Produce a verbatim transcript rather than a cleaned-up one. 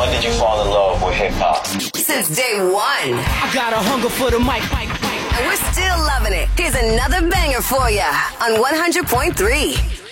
When did you fall in love with hip-hop? Since day one. I got a hunger for the mic. And we're still loving it. Here's another banger for ya on one hundred point three.